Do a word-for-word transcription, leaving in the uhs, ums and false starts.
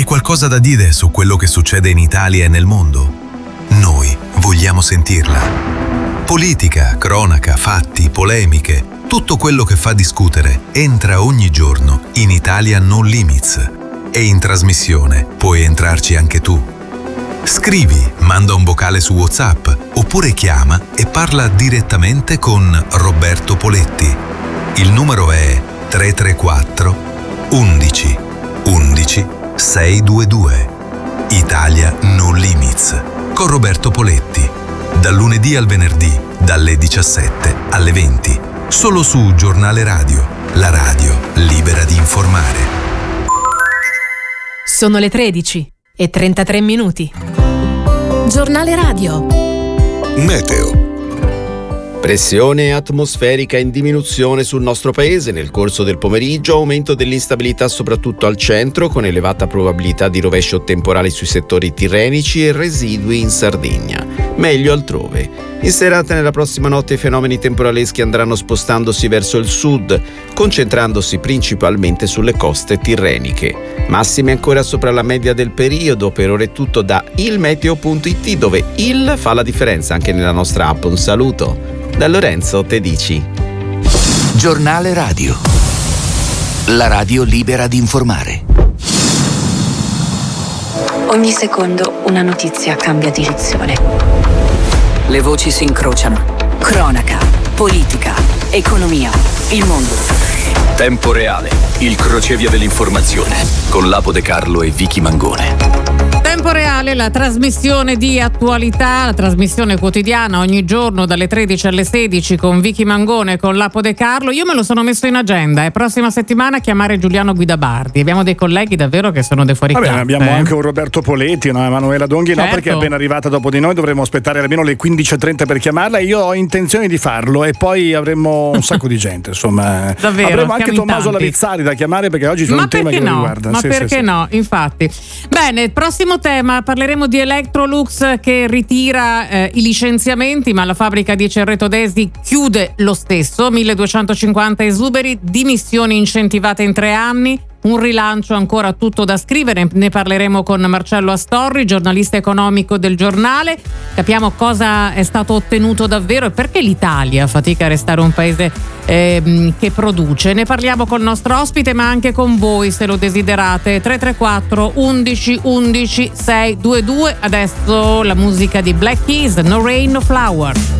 Hai qualcosa da dire su quello che succede in Italia e nel mondo? Noi vogliamo sentirla. Politica, cronaca, fatti, polemiche, tutto quello che fa discutere entra ogni giorno in Italia No Limits. E in trasmissione puoi entrarci anche tu. Scrivi, manda un vocale su WhatsApp oppure chiama e parla direttamente con Roberto Poletti. Il numero è tre tre quattro undici undici seicentoventidue. Italia No Limits con Roberto Poletti. Dal lunedì al venerdì, dalle diciassette alle venti. Solo su Giornale Radio, la radio libera di informare. Sono le tredici e trentatré minuti. Giornale Radio. Meteo. Pressione atmosferica in diminuzione sul nostro paese nel corso del pomeriggio, aumento dell'instabilità soprattutto al centro con elevata probabilità di rovescio temporale sui settori tirrenici e residui in Sardegna. Meglio altrove. In serata nella prossima notte i fenomeni temporaleschi andranno spostandosi verso il sud, concentrandosi principalmente sulle coste tirreniche. Massime ancora sopra la media del periodo. Per ora è tutto da ilmeteo punto it, dove il fa la differenza anche nella nostra app. Un saluto da Lorenzo Tedici. Giornale Radio. La radio libera di informare. Ogni secondo una notizia cambia direzione. Le voci si incrociano. Cronaca, politica, economia, il mondo. Tempo reale, il crocevia dell'informazione con Lapo De Carlo e Vicky Mangone. Tempo reale, la trasmissione di attualità, la trasmissione quotidiana ogni giorno dalle tredici alle sedici con Vicky Mangone e con Lapo De Carlo. Io me lo sono messo in agenda e prossima settimana chiamare Giuliano Guidabardi. Abbiamo dei colleghi davvero che sono dei fuori classe. Abbiamo eh? anche un Roberto Poletti, una Emanuela Donghi, certo. No, perché è appena arrivata dopo di noi, dovremmo aspettare almeno le quindici e trenta per chiamarla. Io ho intenzione di farlo e poi avremo un sacco di gente, insomma. Davvero, avremo anche Tommaso Lavizzari da chiamare perché oggi c'è ma un tema che no? lo riguarda. Ma sì, perché sì, no? Sì. Infatti. Bene, prossimo tema, parleremo di Electrolux che ritira eh, i licenziamenti, ma la fabbrica di Cerreto d'Esi chiude lo stesso. milleduecentocinquanta esuberi, dimissioni incentivate in tre anni. Un rilancio ancora tutto da scrivere, ne parleremo con Marcello Astorri, giornalista economico del Giornale. Capiamo cosa è stato ottenuto davvero e perché l'Italia fatica a restare un paese eh, che produce. Ne parliamo col nostro ospite, ma anche con voi se lo desiderate. tre tre quattro undici undici seicentoventidue. Adesso la musica di Black Keys, No Rain No Flower.